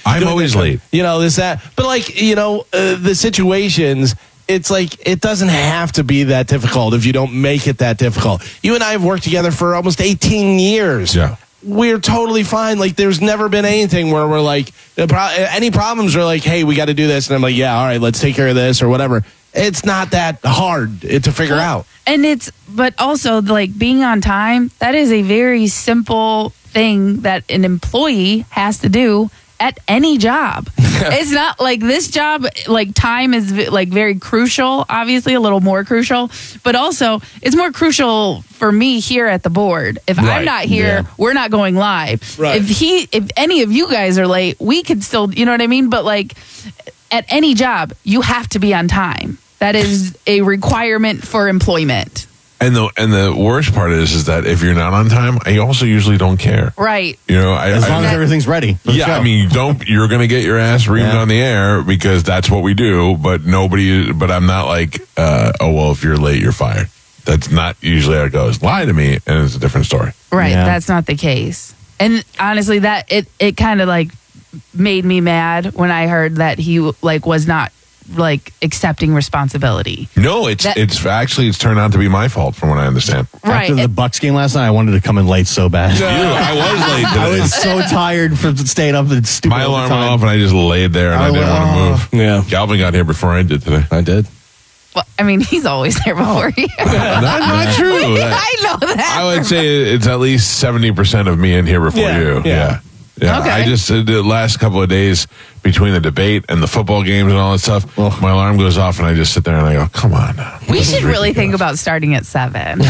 I'm always late. This, that. But the situations, it's like it doesn't have to be that difficult if you don't make it that difficult. You and I have worked together for almost 18 years. Yeah. We're totally fine. Like, there's never been anything where we're like, any problems are like, hey, we got to do this. And I'm like, yeah, all right, let's take care of this or whatever. It's not that hard to figure out. But also, like, being on time, that is a very simple thing that an employee has to do at any job. It's not like this job, like, time is like very crucial, obviously a little more crucial, but also it's more crucial for me here at the board. If I'm not here, we're not going live. Right. If any of you guys are late, we could still, you know what I mean? But like at any job, you have to be on time. That is a requirement for employment. And the worst part is that if you're not on time, I also usually don't care. Right. As long as everything's ready. Yeah, I mean, you're going to get your ass reamed on the air because that's what we do, but I'm not like, if you're late, you're fired. That's not usually how it goes. Lie to me, and it's a different story. Right, Yeah. That's not the case. And honestly, that it kind of like made me mad when I heard that he like was not like accepting responsibility. No, it's turned out to be my fault from what I understand. Right. After the Bucks game last night, I wanted to come in late so bad. I was late today. I was so tired from staying up and stupid. My alarm went off and I just laid there and I didn't want to move. Yeah. Galvin got here before I did today. I did. Well, I mean, he's always there before you. Not true. I know that. I would say it's at least 70% of me in here before you. Yeah. Okay. I just the last couple of days between the debate and the football games and all that stuff, my alarm goes off and I just sit there and I go, come on now. We should really think about starting at 7.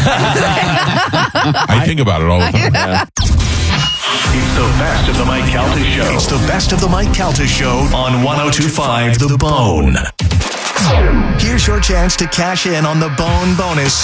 I think about it all the time. It's the best of the Mike Calta Show. It's the best of the Mike Calta Show on 102.5 The Bone. Here's your chance to cash in on the Bone Bonus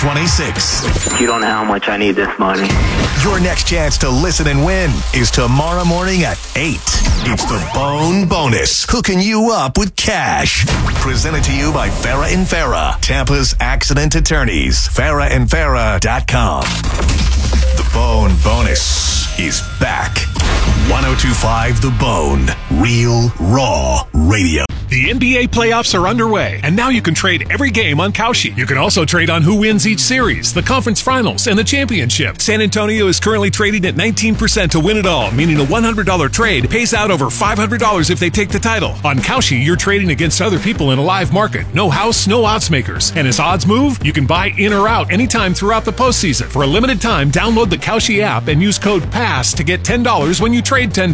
2026. You don't know how much I need this money. Your next chance to listen and win is tomorrow morning at 8. It's the Bone Bonus, hooking you up with cash. Presented to you by Farah and Farah, Tampa's accident attorneys. FarahandFarah.com. The Bone Bonus is back. 102.5 The Bone. Real, raw radio. The NBA playoffs are underway, and now you can trade every game on Kalshi. You can also trade on who wins each series, the conference finals, and the championship. San Antonio is currently trading at 19% to win it all, meaning a $100 trade pays out over $500 if they take the title. On Kalshi, you're trading against other people in a live market. No house, no odds makers. And as odds move, you can buy in or out anytime throughout the postseason. For a limited time, download the Kalshi app and use code PASS to get $10 when you trade $10.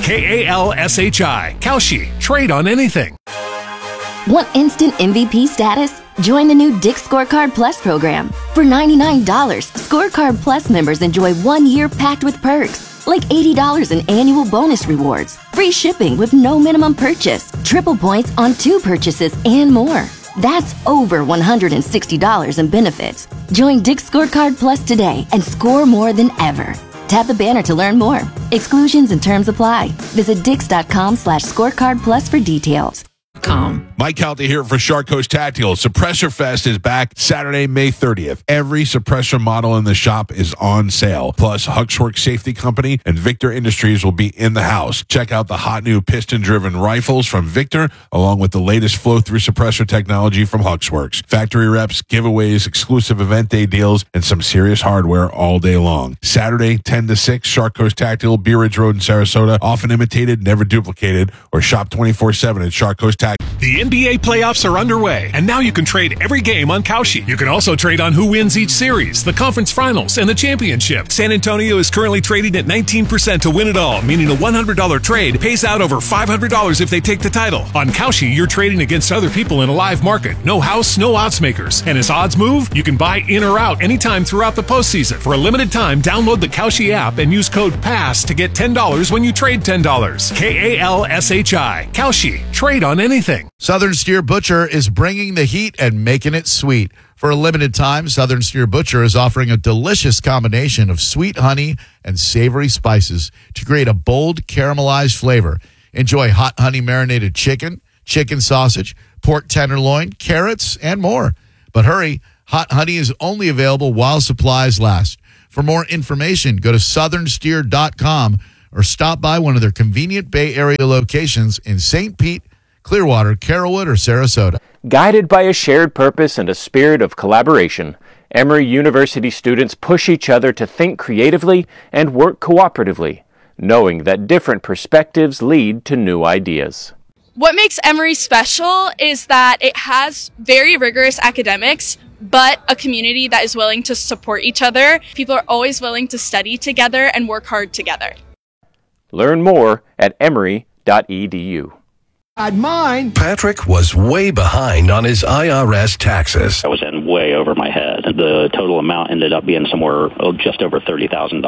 KALSHI. Kalshi. Trade on anything. Want instant MVP status? Join the new Dick's Scorecard Plus program. For $99, Scorecard Plus members enjoy 1 year packed with perks, like $80 in annual bonus rewards, free shipping with no minimum purchase, triple points on 2 purchases, and more. That's over $160 in benefits. Join Dick's Scorecard Plus today and score more than ever. Tap the banner to learn more. Exclusions and terms apply. Visit Dix.com/scorecard plus for details. Mike Calta here for Shark Coast Tactical. Suppressor Fest is back Saturday, May 30th. Every suppressor model in the shop is on sale. Plus, Huxworks Safety Company and Victor Industries will be in the house. Check out the hot new piston-driven rifles from Victor, along with the latest flow-through suppressor technology from Huxworks. Factory reps, giveaways, exclusive event day deals, and some serious hardware all day long. Saturday, 10 to 6, Shark Coast Tactical, Bee Ridge Road in Sarasota. Often imitated, never duplicated. Or shop 24/7 at Shark Coast Tactical. The NBA playoffs are underway, and now you can trade every game on Kalshi. You can also trade on who wins each series, the conference finals, and the championship. San Antonio is currently trading at 19% to win it all, meaning a $100 trade pays out over $500 if they take the title. On Kalshi, you're trading against other people in a live market. No house, no odds makers. And as odds move, you can buy in or out anytime throughout the postseason. For a limited time, download the Kalshi app and use code PASS to get $10 when you trade $10. KALSHI. Kalshi. Trade on anything. Southern Steer Butcher is bringing the heat and making it sweet. For a limited time, Southern Steer Butcher is offering a delicious combination of sweet honey and savory spices to create a bold caramelized flavor. Enjoy hot honey marinated chicken, chicken sausage, pork tenderloin, carrots, and more. But hurry, hot honey is only available while supplies last. For more information, go to southernsteer.com or stop by one of their convenient Bay Area locations in St. Pete, Clearwater, Carrollwood, or Sarasota. Guided by a shared purpose and a spirit of collaboration, Emory University students push each other to think creatively and work cooperatively, knowing that different perspectives lead to new ideas. What makes Emory special is that it has very rigorous academics, but a community that is willing to support each other. People are always willing to study together and work hard together. Learn more at emory.edu. Mine. Patrick was way behind on his IRS taxes. I was in way over my head. The total amount ended up being somewhere just over $30,000.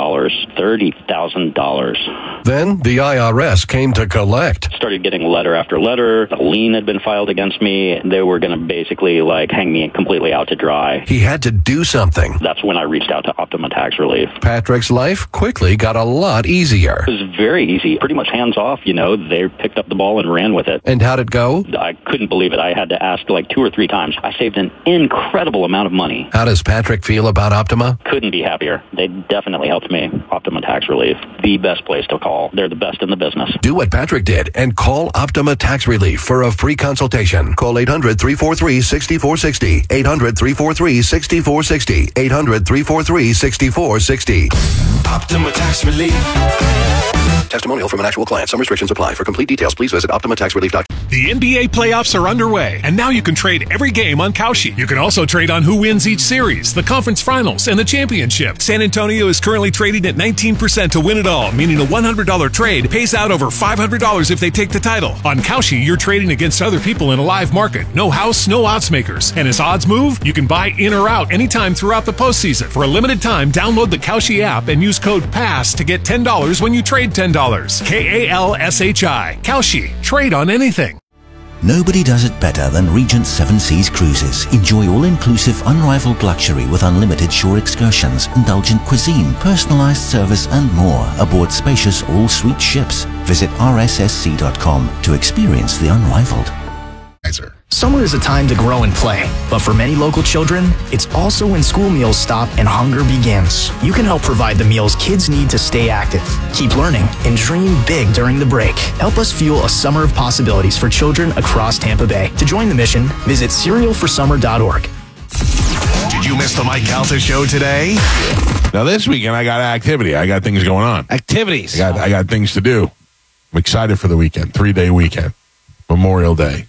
$30,000. Then the IRS came to collect. Started getting letter after letter. A lien had been filed against me. They were going to basically hang me completely out to dry. He had to do something. That's when I reached out to Optima Tax Relief. Patrick's life quickly got a lot easier. It was very easy, pretty much hands off. They picked up the ball and ran with it. And how'd it go? I couldn't believe it. I had to ask 2 or 3 times. I saved an incredible amount of money. How does Patrick feel about Optima? Couldn't be happier. They definitely helped me. Optima Tax Relief, the best place to call. They're the best in the business. Do what Patrick did and call Optima Tax Relief for a free consultation. Call 800-343-6460. 800-343-6460. 800-343-6460. Optima Tax Relief. Testimonial from an actual client. Some restrictions apply. For complete details, please visit OptimaTaxRelief.com. The NBA playoffs are underway, and now you can trade every game on Kalshi. You can also trade on who wins each series, the conference finals, and the championship. San Antonio is currently trading at 19% to win it all, meaning a $100 trade pays out over $500 if they take the title. On Kalshi, you're trading against other people in a live market. No house, no odds makers. And as odds move, you can buy in or out anytime throughout the postseason. For a limited time, download the Kalshi app and use code PASS to get $10 when you trade $10. KALSHI. Kalshi. Trade on anything. Nobody does it better than Regent Seven Seas Cruises. Enjoy all-inclusive, unrivaled luxury with unlimited shore excursions, indulgent cuisine, personalized service, and more aboard spacious all-suite ships. Visit rssc.com to experience the unrivaled. Summer is a time to grow and play, but for many local children, it's also when school meals stop and hunger begins. You can help provide the meals kids need to stay active, keep learning, and dream big during the break. Help us fuel a summer of possibilities for children across Tampa Bay. To join the mission, visit cerealforsummer.org. Did you miss the Mike Calta show today? Now this weekend I got activity. I got things going on. Activities. I got things to do. I'm excited for the weekend. 3-day weekend. Memorial Day.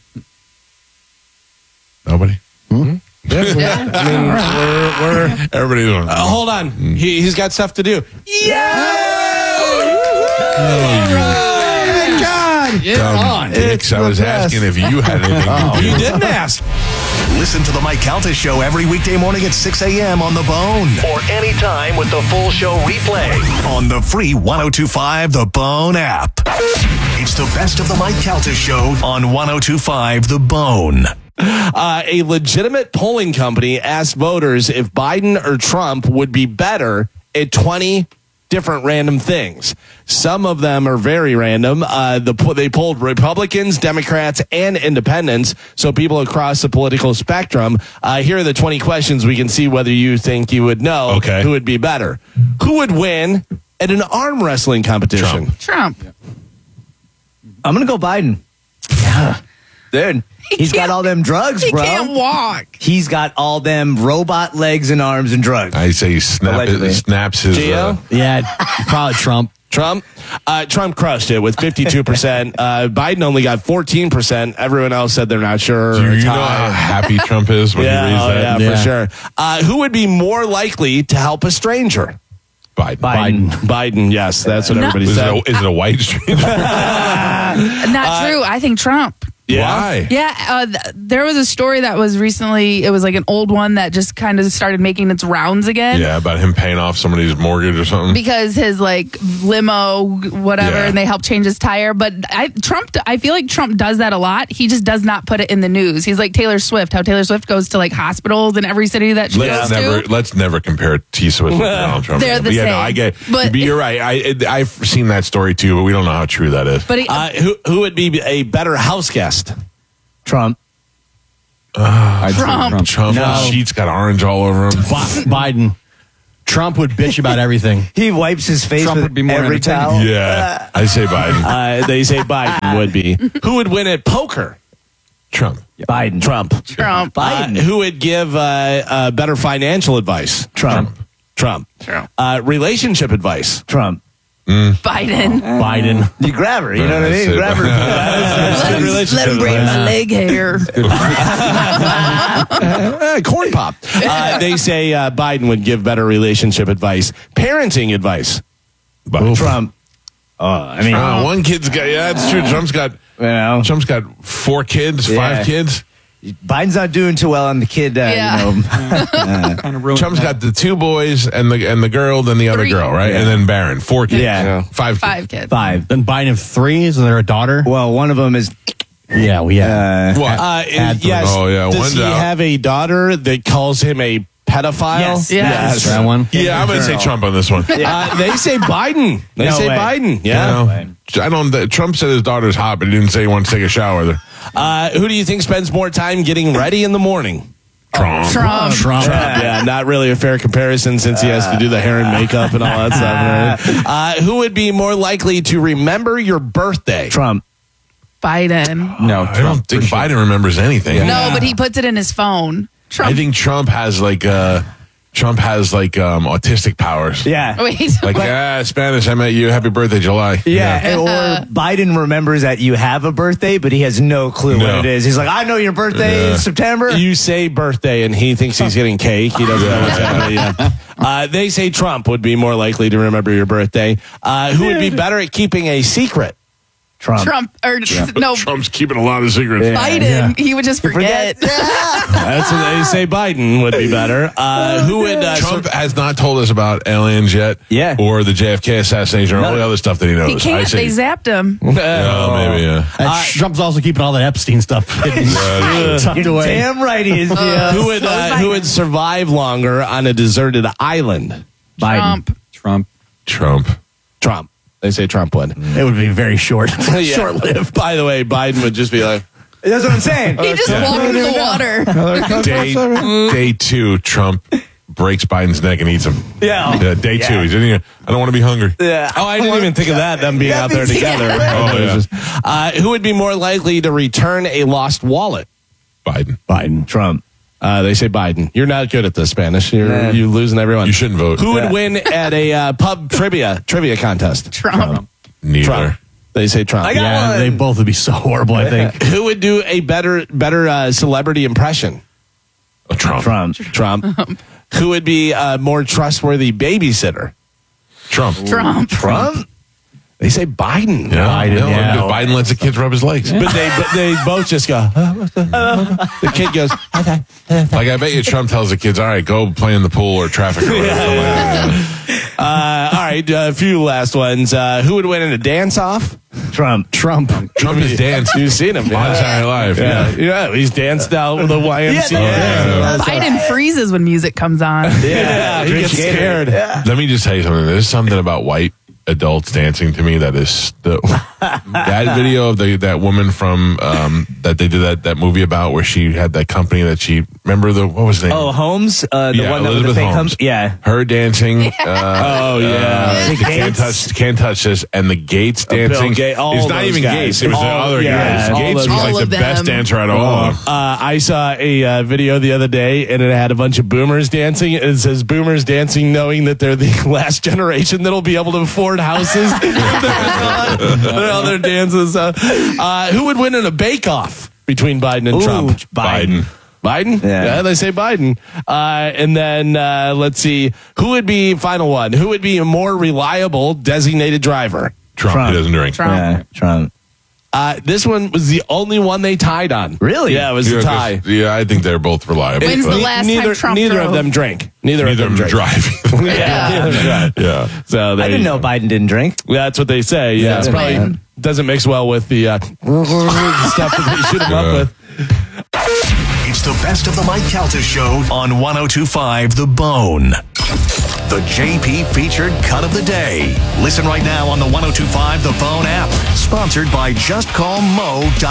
Nobody? Yeah. I mean, we're everybody doing it. Hold on. He's got stuff to do. God. Dicks, I was asking if you had anything to do. You didn't ask. Listen to the Mike Calta show every weekday morning at 6 a.m. on The Bone. Or anytime with the full show replay on the free 102.5 The Bone app. It's the best of the Mike Calta show on 102.5 The Bone. A legitimate polling company asked voters if Biden or Trump would be better at 20 different random things. Some of them are very random. They polled Republicans, Democrats, and independents, so people across the political spectrum. Here are the 20 questions. We can see whether you think you would know who would be better. Who would win at an arm wrestling competition? Trump. I'm going to go Biden. Yeah. Dude, he's got all them drugs, bro. He can't walk. He's got all them robot legs and arms and drugs. I say he snaps his... Gio? Yeah, probably Trump. Trump crushed it with 52%. Biden only got 14%. Everyone else said they're not sure. Do you know how happy Trump is when he reads that? Yeah, for sure. Who would be more likely to help a stranger? Biden. Yes, that's what everybody said. Is it a white stranger? Not true. I think Trump. Yeah. Why? Yeah, there was a story that was recently, it was like an old one that just kind of started making its rounds again. Yeah, about him paying off somebody's mortgage or something. Because his limo, whatever, and they helped change his tire. But I feel like Trump does that a lot. He just does not put it in the news. He's like Taylor Swift, how Taylor Swift goes to hospitals in every city that she goes to. Let's never compare T Swift with Donald Trump. They're the same. No, I get. But you're right. I've seen that story too, but we don't know how true that is. But who would be a better house guest? Trump. Trump. Trump. No. Sheets got orange all over him. Biden. Trump would bitch about everything. He wipes his face Trump with would be more every entertaining. towel. Yeah, I say Biden. They say Biden would be. Who would win at poker? Trump. Biden. Trump. Biden. Who would give better financial advice? Trump. Relationship advice? Trump. Biden. You grab her. You know what I mean? Grab her. Let him braid my leg hair. Corn pop. They say Biden would give better relationship advice. Parenting advice. Trump. I mean, one kid's got. Yeah, that's true. Trump's got 4 kids, 5 kids. Biden's not doing too well on the kid. Yeah. Kind of ruined Trump's that. got the 2 boys and the girl, then the other 3. girl, right? Yeah. And then Barron, 4 kids. Yeah. 5 kids. 5. Then Biden have 3. Isn't there a daughter? Well, one of them is. Yeah, we have. What? Yes. Oh, yeah, Does one's he out. have a daughter that calls him a pedophile? Yes. That one. Yeah, I'm going to say Trump on this one. They say Biden. They No say way. Biden. Yeah. I don't. Trump said his daughter's hot, but he didn't say he wants to take a shower with her. Who do you think spends more time getting ready in the morning? Trump. Trump. Yeah, not really a fair comparison since he has to do the hair and makeup and all that stuff. Who would be more likely to remember your birthday? Trump. Biden. No, I don't think Biden remembers anything. No, but he puts it in his phone. I think Trump has autistic powers. Yeah. Wait. Like, Spanish, I met you. Happy birthday, July. Yeah, or Biden remembers that you have a birthday, but he has no clue No. what it is. He's like, I know your birthday is September. You say birthday, and he thinks he's getting cake. He doesn't know what's happening. Yeah. They say Trump would be more likely to remember your birthday. Who would be better at keeping a secret? Trump. Or no, Trump's keeping a lot of secrets. Biden. He would just forget. That's what they say. Biden would be better. Who would? Trump has not told us about aliens yet. Yeah. Or the JFK assassination or all the other stuff that he knows. He can't. They zapped him. Maybe, yeah. And Trump's also keeping all that Epstein stuff tucked You're away. damn right he is. Who would survive longer on a deserted island? Trump. Trump. They say Trump would. It would be very short. Yeah. Short-lived. By the way, Biden would just be like, That's what I'm saying. He just walked into the water. Day 2, Trump breaks Biden's neck and eats him. Yeah. Day 2. He's in here. I don't want to be hungry. Yeah. oh, I didn't even think of that, them being out there together. Who would be more likely to return a lost wallet? Biden. Trump. They say Biden. You're not good at this Spanish. You're losing everyone. You shouldn't vote. Who would win at a pub trivia contest? Trump. Neither. Trump. They say Trump. I got one. They both would be so horrible, I think. Who would do a better celebrity impression? Trump. Trump. Who would be a more trustworthy babysitter? Trump. They say Biden. Yeah, Biden, yeah. Biden lets the kids rub his legs. But they both just go. The kid goes. Like, I bet you Trump tells the kids, all right, go play in the pool or traffic or whatever. All right, a few last ones. Who would win in a dance-off? Trump. Trump has danced. You've seen him. On Saturday Night Live. Yeah, he's danced out with the YMCA. Biden freezes when music comes on. Yeah, he gets scared. Let me just tell you something. There's something about white adults dancing to me that is that video of that woman from that they did that movie about where she had that company that she what was the name? Oh, Holmes, the one that was the Elizabeth fake Holmes. Yeah. Her dancing. Gates. Can't touch this, and the Gates dancing. Gates, all it's not those even guys. Gates. It was the other yeah, guys. all Gates those was guys. like the best dancer out of all of them. I saw a video the other day, and it had a bunch of boomers dancing. And it says boomers dancing, knowing that they're the last generation that'll be able to afford houses. They're all their dances. Who would win in a bake-off between Biden and Trump? Biden. Biden? Yeah, they say Biden. And then let's see. Who would be, final one, who would be a more reliable designated driver? Trump. He doesn't drink. Yeah, Trump. This one was the only one they tied on. Really? Yeah, it was a tie. Yeah, I think they're both reliable. When's the last time Trump neither drove? of them drank. Neither of them drank. drive. Yeah. So I didn't know Biden didn't drink. that's what they say. Yeah, it's probably doesn't mix well with the stuff that they shoot him up with. It's the best of the Mike Calta Show on 102.5 The Bone. The JP featured cut of the day. Listen right now on the 102.5 The Bone app. Sponsored by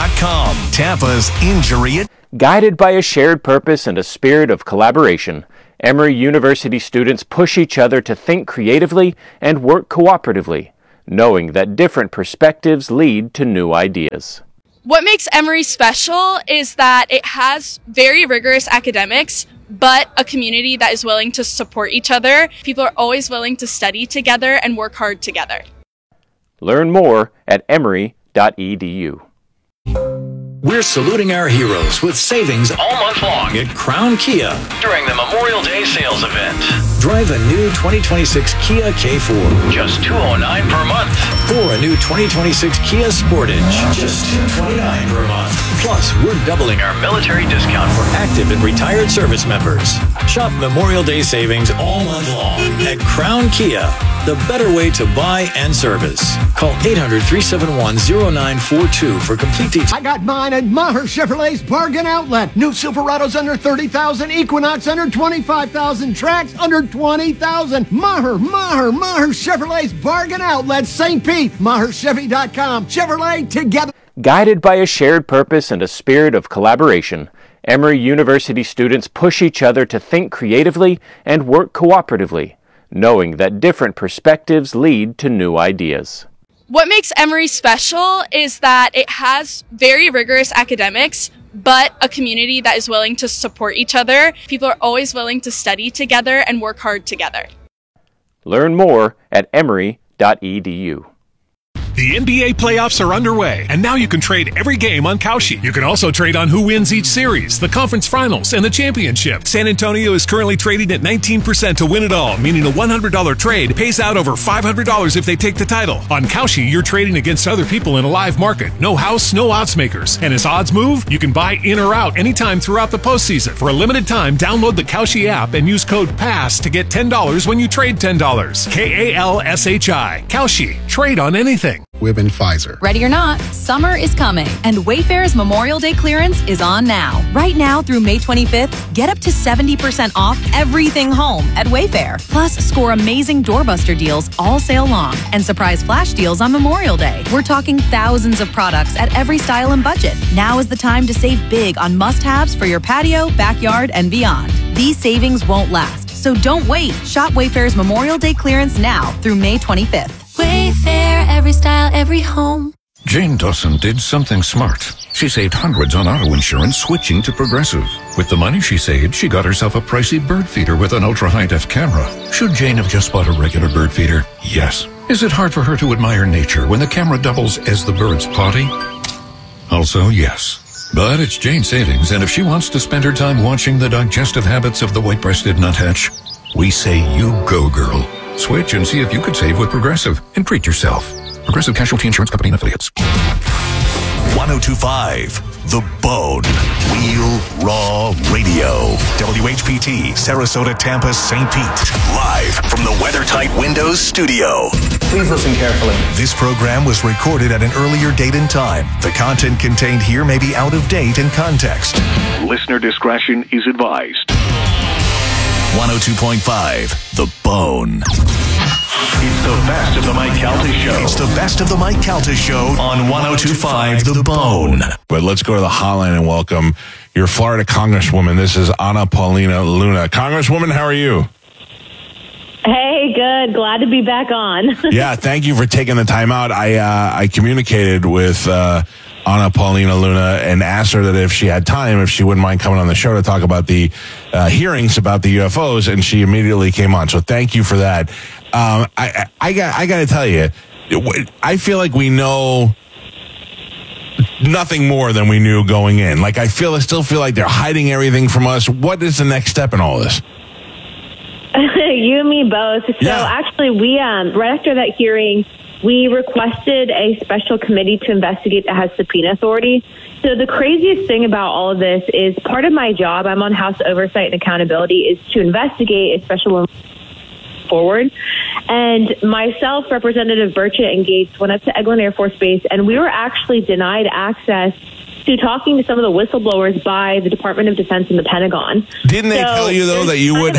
JustCallMo.com. Tampa's injury. Guided by a shared purpose and a spirit of collaboration, Emory University students push each other to think creatively and work cooperatively, knowing that different perspectives lead to new ideas. What makes Emory special is that it has very rigorous academics, but a community that is willing to support each other. People are always willing to study together and work hard together. Learn more at emory.edu. We're saluting our heroes with savings all month long at Crown Kia during the Memorial Day sales event. Drive a new 2026 Kia K4, just $209 per month. Or a new 2026 Kia Sportage, just $229 per month. Plus, we're doubling our military discount for active and retired service members. Shop Memorial Day savings all month long at Crown Kia, the better way to buy and service. Call 800-371-0942 for complete details. I got mine at Maher Chevrolet's Bargain Outlet. New Silverados under $30,000, Equinox under $25,000, Trax under $20,000. Maher Chevrolet's Bargain Outlet, St. Pete. MaherChevy.com. Chevrolet together. Guided by a shared purpose and a spirit of collaboration, Emory University students push each other to think creatively and work cooperatively, knowing that different perspectives lead to new ideas. What makes Emory special is that it has very rigorous academics, but a community that is willing to support each other. People are always willing to study together and work hard together. Learn more at emory.edu. The NBA playoffs are underway, and now you can trade every game on Kalshi. You can also trade on who wins each series, the conference finals, and the championship. San Antonio is currently trading at 19% to win it all, meaning a $100 trade pays out over $500 if they take the title. On Kalshi, you're trading against other people in a live market. No house, no odds makers. And as odds move, you can buy in or out anytime throughout the postseason. For a limited time, download the Kalshi app and use code PASS to get $10 when you trade $10. KALSHI. Kalshi. Trade on anything. Women Pfizer. Ready or not, summer is coming, and Wayfair's Memorial Day clearance is on now. Right now through May 25th, get up to 70% off everything home at Wayfair. Plus, score amazing doorbuster deals all sale long and surprise flash deals on Memorial Day. We're talking thousands of products at every style and budget. Now is the time to save big on must-haves for your patio, backyard, and beyond. These savings won't last, so don't wait. Shop Wayfair's Memorial Day clearance now through May 25th. Wayfair, every style, every home. Jane Dawson did something smart. She saved hundreds on auto insurance switching to Progressive. With the money she saved, she got herself a pricey bird feeder with an ultra-high-def camera. Should Jane have just bought a regular bird feeder? Yes. Is it hard for her to admire nature when the camera doubles as the bird's potty? Also, yes. But it's Jane's savings, and if she wants to spend her time watching the digestive habits of the white-breasted nuthatch, we say you go, girl. Switch and see if you could save with Progressive and treat yourself. Progressive Casualty Insurance Company and Affiliates. 102.5 The Bone. Real Raw Radio. WHPT, Sarasota, Tampa, St. Pete. Live from the WeatherTight Windows studio. Please listen carefully. This program was recorded at an earlier date and time. The content contained here may be out of date in context. Listener discretion is advised. 102.5 The Bone. It's the best of the Mike Calta Show. It's the best of the Mike Calta Show on 102.5 The Bone. But let's go to the hotline and welcome your Florida Congresswoman. This is Ana Paulina Luna. Congresswoman, how are you? Hey, good. Glad to be back on. Yeah, thank you for taking the time out. I communicated with Ana Paulina Luna and asked her that if she had time, if she wouldn't mind coming on the show to talk about the hearings about the UFOs, and she immediately came on. So thank you for that. I got to tell you, I feel like we know nothing more than we knew going in. Like I still feel like they're hiding everything from us. What is the next step in all this? You and me both. So actually, we right after that hearing, we requested a special committee to investigate that has subpoena authority. So the craziest thing about all of this is part of my job, I'm on House Oversight and Accountability, is to investigate a special forward. And myself, Representative Burchett, and Gates went up to Eglin Air Force Base, and we were actually denied access to talking to some of the whistleblowers by the Department of Defense and the Pentagon. Didn't they tell you though that you would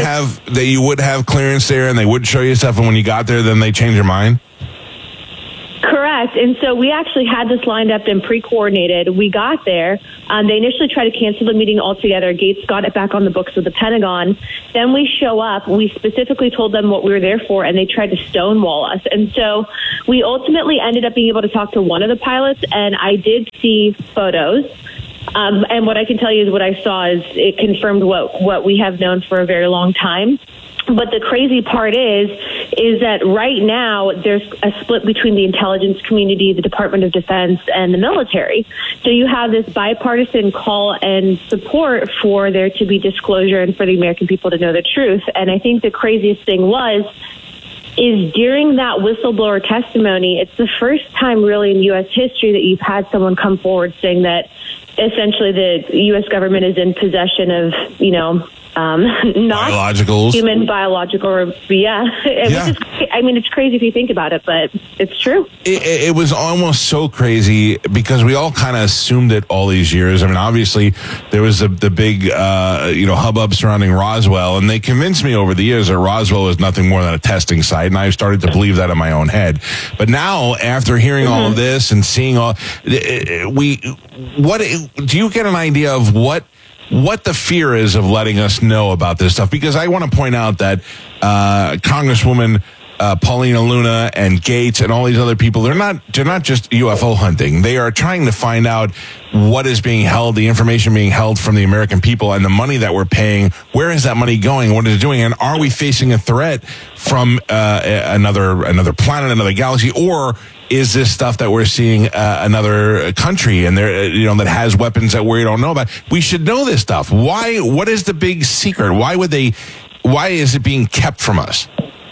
have clearance there and they would show you stuff, and when you got there, then they changed your mind? Correct. Correct. And so we actually had this lined up and pre-coordinated. We got there. They initially tried to cancel the meeting altogether. Gates got it back on the books with the Pentagon. Then we show up. We specifically told them what we were there for, and they tried to stonewall us. And so we ultimately ended up being able to talk to one of the pilots, and I did see photos. And what I can tell you is what I saw is it confirmed what we have known for a very long time. But the crazy part is that right now there's a split between the intelligence community, the Department of Defense, and the military. So you have this bipartisan call and support for there to be disclosure and for the American people to know the truth. And I think the craziest thing is during that whistleblower testimony, it's the first time really in U.S. history that you've had someone come forward saying that essentially the U.S. government is in possession of, not biologicals, human biological, Which is, I mean, it's crazy if you think about it, but it's true. It was almost so crazy because we all kind of assumed it all these years. I mean, obviously there was the big, hubbub surrounding Roswell, and they convinced me over the years that Roswell was nothing more than a testing site, and I've started to believe that in my own head. But now, after hearing all of this and seeing do you get an idea of what the fear is of letting us know about this stuff? Because I want to point out that Congresswoman Paulina Luna and Gates and all these other people, they're not just UFO hunting. They are trying to find out what is being held, the information being held from the American people, and the money that we're paying. Where is that money going? What is it doing? And are we facing a threat from another planet, another galaxy, or is this stuff that we're seeing another country and that has weapons that we don't know about? We should know this stuff. Why? What is the big secret? Why is it being kept from us?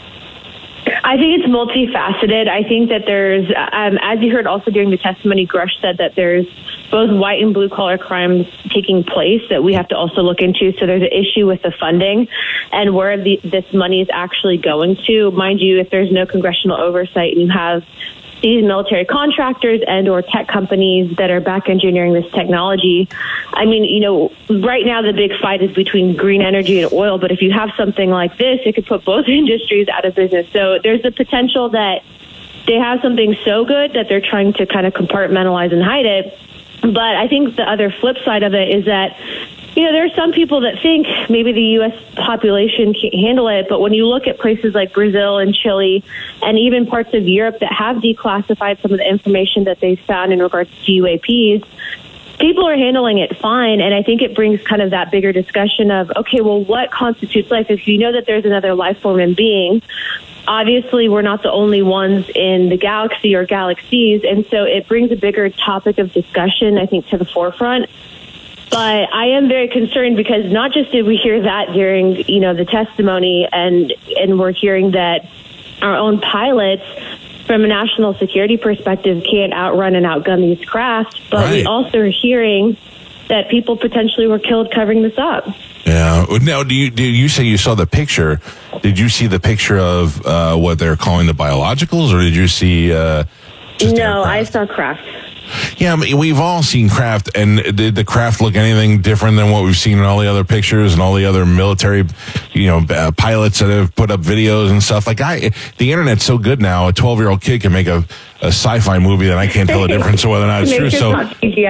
I think it's multifaceted. I think that there's, as you heard also during the testimony, Grush said that there's both white and blue collar crimes taking place that we have to also look into. So there's an issue with the funding and where this money is actually going to. Mind you, if there's no congressional oversight and you have these military contractors and or tech companies that are back engineering this technology. I mean, right now the big fight is between green energy and oil, but if you have something like this, it could put both industries out of business. So there's the potential that they have something so good that they're trying to kind of compartmentalize and hide it. But I think the other flip side of it is that there are some people that think maybe the U.S. population can't handle it, but when you look at places like Brazil and Chile and even parts of Europe that have declassified some of the information that they found in regards to UAPs, people are handling it fine, and I think it brings kind of that bigger discussion of, okay, well, what constitutes life? If you know that there's another life form and being, obviously we're not the only ones in the galaxy or galaxies, and so it brings a bigger topic of discussion, I think, to the forefront. But I am very concerned because not just did we hear that during, the testimony, and we're hearing that our own pilots, from a national security perspective, can't outrun and outgun these craft, but we also are hearing that people potentially were killed covering this up. Yeah. Now, do you say you saw the picture? Did you see the picture of what they're calling the biologicals, or did you see? No, I saw craft. Yeah, I mean, we've all seen craft, and did the craft look anything different than what we've seen in all the other pictures and all the other military, pilots that have put up videos and stuff? Like, the internet's so good now, a 12-year-old kid can make a sci-fi movie that I can't tell the difference of whether or not it's true. So,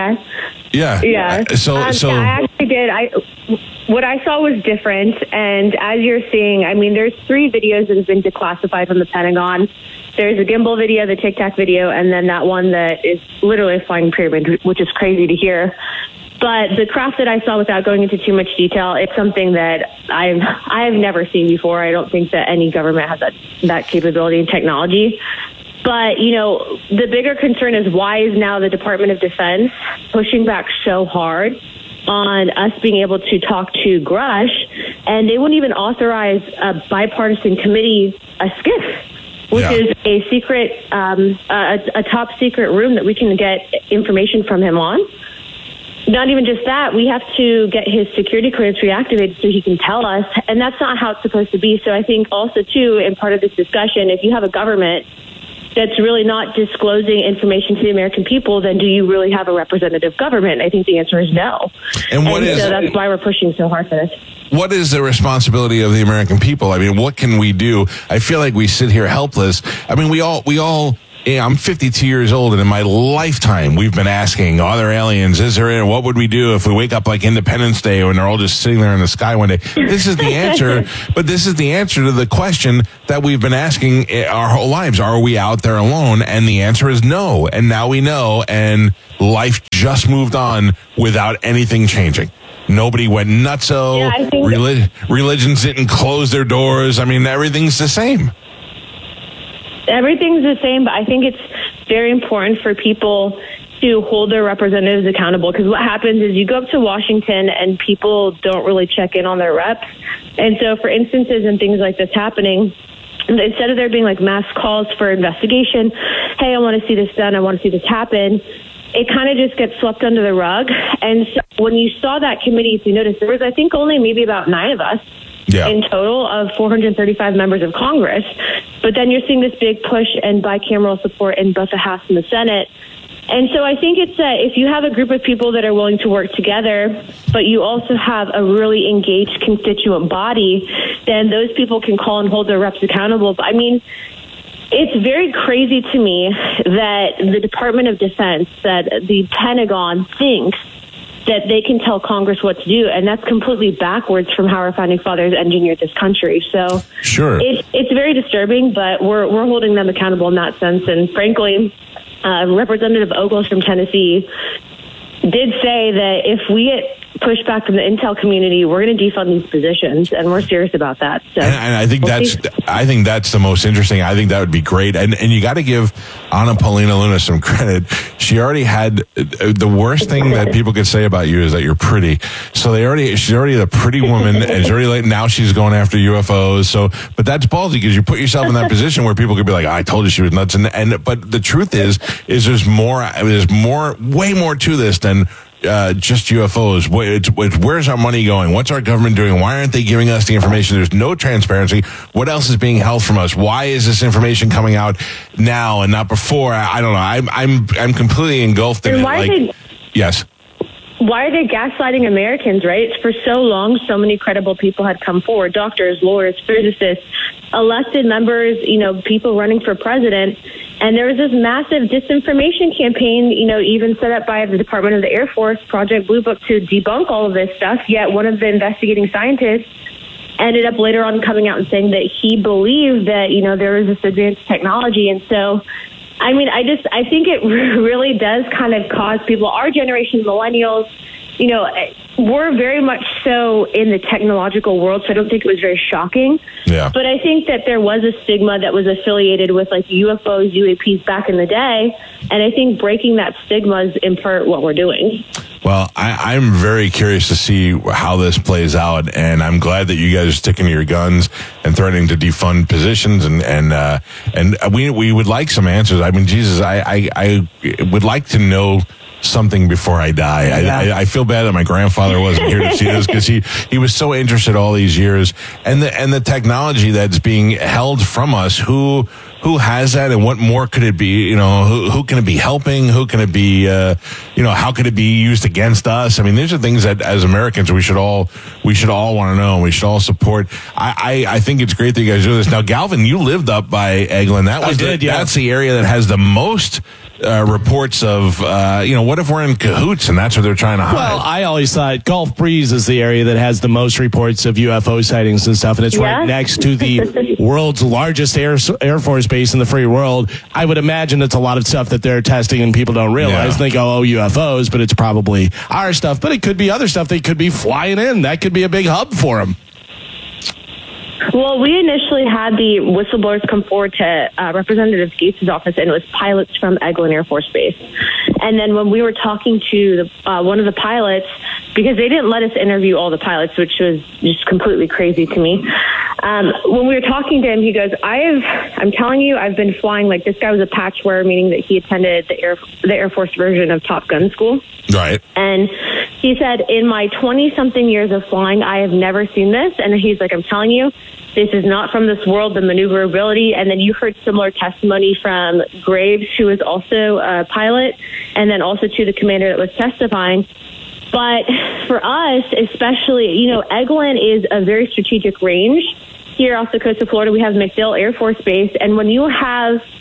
yeah. So I actually did. What I saw was different, and as you're seeing, I mean, there's 3 videos that have been declassified from the Pentagon. There's a gimbal video, the Tic Tac video, and then that one that is literally a flying pyramid, which is crazy to hear. But the craft that I saw, without going into too much detail, it's something that I've never seen before. I don't think that any government has that capability and technology. But, the bigger concern is, why is now the Department of Defense pushing back so hard on us being able to talk to Grush, and they wouldn't even authorize a bipartisan committee, a SCIF, which is a secret, a top secret room that we can get information from him on. Not even just that, we have to get his security clearance reactivated so he can tell us, and that's not how it's supposed to be. So I think also, too, in part of this discussion, if you have a government that's really not disclosing information to the American people, then do you really have a representative government? I think the answer is no. And so that's why we're pushing so hard for this. What is the responsibility of the American people? I mean, what can we do? I feel like we sit here helpless. I mean, we all I'm 52 years old, and in my lifetime, we've been asking, are there aliens? Is there? What would we do if we wake up like Independence Day when they're all just sitting there in the sky one day? This is the answer, but this is the answer to the question that we've been asking our whole lives. Are we out there alone? And the answer is no. And now we know, and life just moved on without anything changing. Nobody went nutso. Yeah, I think religions didn't close their doors. I mean, everything's the same. everything's the same, but I think it's very important for people to hold their representatives accountable, because what happens is you go up to Washington and people don't really check in on their reps. And so for instances and things like this happening, instead of there being like mass calls for investigation, hey, I want to see this done, I want to see this happen, it kind of just gets swept under the rug. And so when you saw that committee, if you noticed, there was, I think, only maybe about 9 of us in total of 435 members of Congress. But then you're seeing this big push and bicameral support in both the House and the Senate. And so I think it's if you have a group of people that are willing to work together, but you also have a really engaged constituent body, then those people can call and hold their reps accountable. But I mean, it's very crazy to me that the Department of Defense, that the Pentagon thinks that they can tell Congress what to do, and that's completely backwards from how our founding fathers engineered this country. So sure, it's very disturbing, but we're holding them accountable in that sense. And frankly, Representative Ogles from Tennessee did say that if we get pushback from the intel community, we're going to defund these positions, and we're serious about that. So, and I think that's the most interesting. I think that would be great. And you got to give Anna Paulina Luna some credit. She already had the worst thing that people could say about you is that you're pretty. So she's already the pretty woman, and she's already now she's going after UFOs. So, but that's ballsy because you put yourself in that position where people could be like, I told you she was nuts. But the truth is there's way more to this than just UFOs. Where's our money going? What's our government doing? Why aren't they giving us the information? There's no transparency. What else is being held from us? Why is this information coming out now and not before? I don't know. I'm completely engulfed in it. Yes. Why are they gaslighting Americans, right? For so long, so many credible people had come forward, doctors, lawyers, physicists, elected members, people running for president. And there was this massive disinformation campaign, even set up by the Department of the Air Force, Project Blue Book, to debunk all of this stuff. Yet one of the investigating scientists ended up later on coming out and saying that he believed that, there was this advanced technology. And so, I mean, I think it really does kind of cause people, our generation, millennials, we're very much so in the technological world, so I don't think it was very shocking. Yeah. But I think that there was a stigma that was affiliated with like UFOs, UAPs back in the day, and I think breaking that stigma is in part what we're doing. Well, I'm very curious to see how this plays out, and I'm glad that you guys are sticking to your guns and threatening to defund positions, and we would like some answers. I mean, Jesus, I would like to know something before I die. Yeah. I feel bad that my grandfather wasn't here to see this because he was so interested all these years, and the technology that's being held from us. Who has that, and what more could it be? Who can it be helping? Who can it be? How could it be used against us? I mean, these are things that as Americans we should all want to know, and we should all support. I think it's great that you guys do this. Now, Galvin, you lived up by Eglin. That's the area that has the most reports of, what if we're in cahoots and that's what they're trying to hide? Well, I always thought Gulf Breeze is the area that has the most reports of UFO sightings and stuff, and it's right next to the world's largest Air Force base in the free world. I would imagine it's a lot of stuff that they're testing and people don't realize. They go, UFOs, but it's probably our stuff, but it could be other stuff they could be flying in. That could be a big hub for them. Well, we initially had the whistleblowers come forward to Representative Gates' office, and it was pilots from Eglin Air Force Base. And then when we were talking to one of the pilots, because they didn't let us interview all the pilots, which was just completely crazy to me. When we were talking to him, he goes, I'm telling you, I've been flying, like this guy was a patch wearer, meaning that he attended the Air Force version of Top Gun school. Right. And he said, in my 20-something years of flying, I have never seen this. And he's like, I'm telling you, this is not from this world, the maneuverability. And then you heard similar testimony from Graves, who was also a pilot, and then also to the commander that was testifying. But for us, especially, Eglin is a very strategic range. Here off the coast of Florida, we have MacDill Air Force Base. And when you have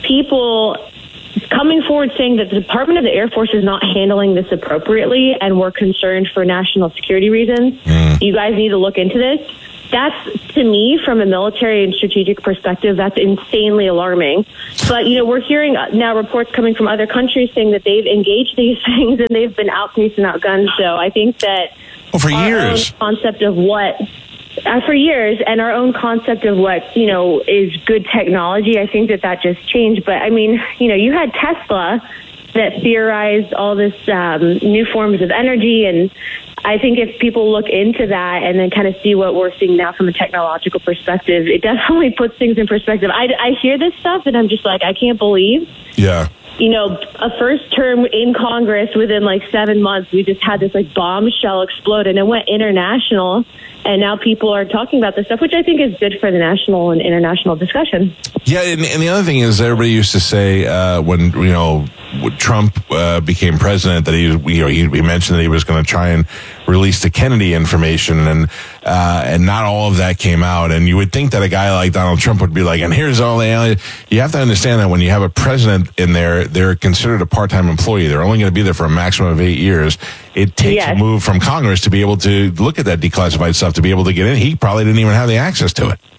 people coming forward saying that the Department of the Air Force is not handling this appropriately and we're concerned for national security reasons. You guys need to look into this. That's, to me, from a military and strategic perspective, that's insanely alarming. But, we're hearing now reports coming from other countries saying that they've engaged these things and they've been outpaced and outgunned. So I think that for our years. own concept of what... for years, and our own concept of what, is good technology, I think that just changed. But, I mean, you had Tesla that theorized all this new forms of energy, and I think if people look into that and then kind of see what we're seeing now from a technological perspective, it definitely puts things in perspective. I hear this stuff, and I'm just like, I can't believe. Yeah. A first term in Congress within 7 months, we just had this bombshell explode, and it went international. And now people are talking about this stuff, which I think is good for the national and international discussion. Yeah, and the other thing is, everybody used to say when Trump became president that he mentioned that he was going to try and release the Kennedy information, and not all of that came out. And you would think that a guy like Donald Trump would be like, and here's all the aliens. You have to understand that when you have a president in there, they're considered a part-time employee. They're only going to be there for a maximum of 8 years. It takes a move from Congress to be able to look at that declassified stuff, to be able to get in. He probably didn't even have the access to it.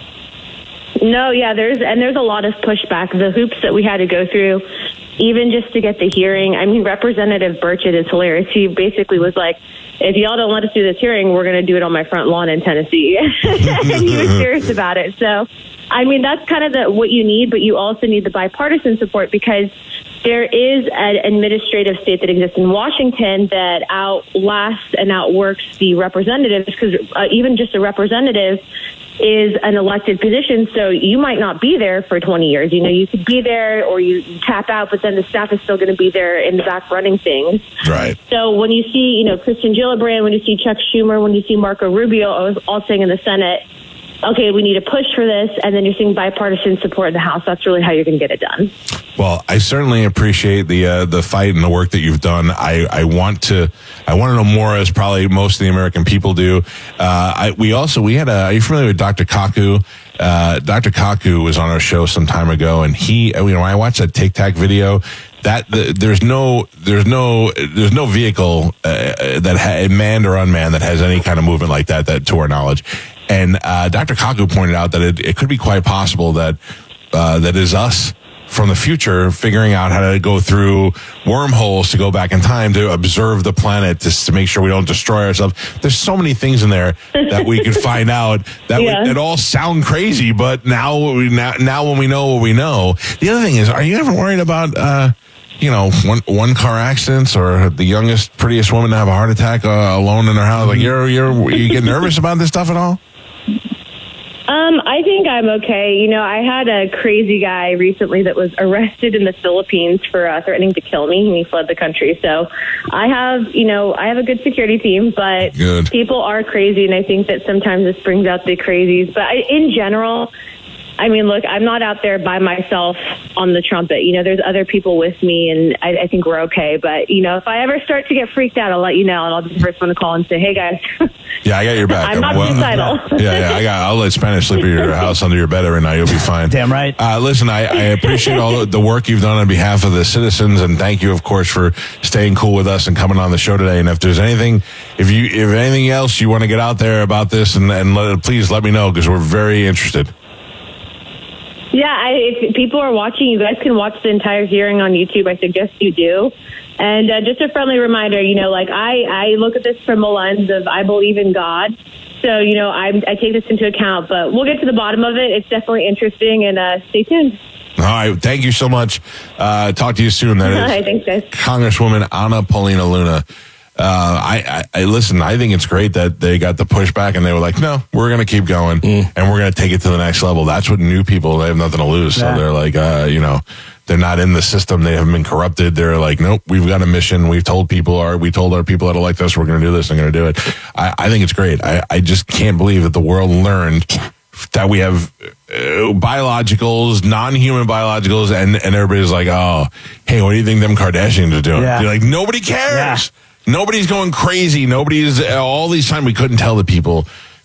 No, yeah, there's a lot of pushback. The hoops that we had to go through, even just to get the hearing. I mean, Representative Burchett is hilarious. He basically was like, if y'all don't let us do this hearing, we're going to do it on my front lawn in Tennessee. And he was serious about it. So, I mean, that's kind of what you need, but you also need the bipartisan support, because there is an administrative state that exists in Washington that outlasts and outworks the representatives, because even just a representative is an elected position, so you might not be there for 20 years. You could be there or you tap out, but then the staff is still going to be there in the back running things. Right. So when you see, Kristen Gillibrand, when you see Chuck Schumer, when you see Marco Rubio all saying in the Senate, okay, we need to push for this, and then you're seeing bipartisan support in the House, that's really how you're going to get it done. Well, I certainly appreciate the fight and the work that you've done. I want to know more, as probably most of the American people do. Are you familiar with Dr. Kaku? Dr. Kaku was on our show some time ago, and I watched that Tic Tac video. There's no vehicle that manned or unmanned that has any kind of movement like that to our knowledge. And Dr. Kaku pointed out that it could be quite possible that is us from the future figuring out how to go through wormholes to go back in time to observe the planet, just to make sure we don't destroy ourselves. There's so many things in there that we could find out that all sound crazy, but now when we know what we know. The other thing is, are you ever worried about one car accidents, or the youngest, prettiest woman to have a heart attack alone in her house? Like, you get nervous about this stuff at all? I think I'm okay. I had a crazy guy recently that was arrested in the Philippines for threatening to kill me, and he fled the country. So I have a good security team, but people are crazy, and I think that sometimes this brings out the crazies. But in general, I mean, look, I'm not out there by myself on the trumpet. There's other people with me, and I think we're okay. But, if I ever start to get freaked out, I'll let you know, and I'll be the first one to call and say, hey, guys. Yeah, I got your back. I'm not suicidal. Yeah, I'll let Spanish sleep at your house under your bed every night. You'll be fine. Damn right. Listen, I appreciate all the work you've done on behalf of the citizens, and thank you, of course, for staying cool with us and coming on the show today. And if there's anything, if anything else you want to get out there about this, and please let me know, because we're very interested. Yeah, if people are watching, you guys can watch the entire hearing on YouTube. I suggest you do. And just a friendly reminder, I look at this from a lens of I believe in God. So, I take this into account. But we'll get to the bottom of it. It's definitely interesting, and stay tuned. All right. Thank you so much. Talk to you soon. That is Thanks, guys. Congresswoman Anna Paulina Luna. I listen, I think it's great that they got the pushback and they were like, no, we're going to keep going and we're going to take it to the next level. That's what new people, they have nothing to lose. So they're like, they're not in the system. They haven't been corrupted. They're like, nope, we've got a mission. We told our people that elect us, we're going to do this and going to do it. I think it's great. I just can't believe that the world learned that we have biologicals, non-human biologicals, and everybody's like, oh, hey, what do you think them Kardashians are doing? You're like, nobody cares. Yeah. Nobody's going crazy. All these time we couldn't tell the people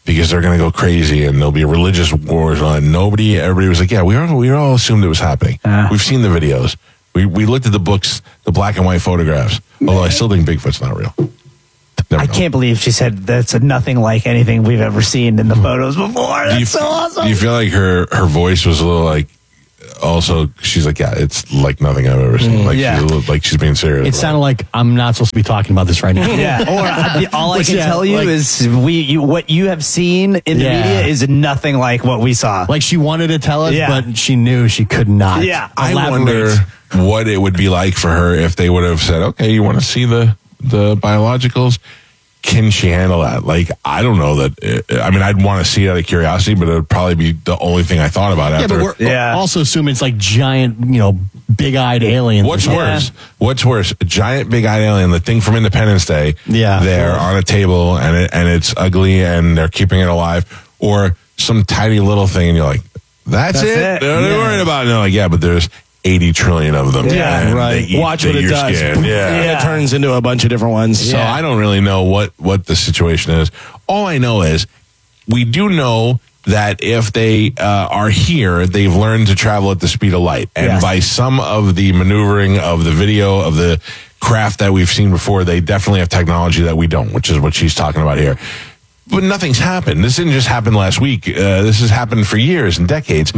because they're going to go crazy and there'll be religious wars on. Everybody was like, yeah, we all assumed it was happening. We've seen the videos. We looked at the books, the black and white photographs. Although I still think Bigfoot's not real. I can't believe she said that's nothing like anything we've ever seen in the photos before. That's so awesome. Do you feel like her voice was a little like, also, she's like, yeah, it's like nothing I've ever seen. Like she's being serious. It sounded like I'm not supposed to be talking about this right now. Yeah. Or all I can tell you is what you have seen in the media is nothing like what we saw. Like she wanted to tell us, but she knew she could not. Yeah. I wonder what it would be like for her if they would have said, okay, you want to see the biologicals? Can she handle that? Like, I don't know that. I'd want to see it out of curiosity, but it would probably be the only thing I thought about after. Yeah, but we're also assuming it's like giant, big-eyed aliens. What's worse? A giant big-eyed alien, the thing from Independence Day. Yeah, there on a table, and it's ugly, and they're keeping it alive, or some tiny little thing, and you're like, that's it. They're worried about it. And they're like, yeah, but there's 80 trillion of them. Yeah, right. Watch what it does. And it turns into a bunch of different ones. So I don't really know what the situation is. All I know is we do know that if they are here, they've learned to travel at the speed of light. And by some of the maneuvering of the video of the craft that we've seen before, they definitely have technology that we don't, which is what she's talking about here. But nothing's happened. This didn't just happen last week. This has happened for years and decades.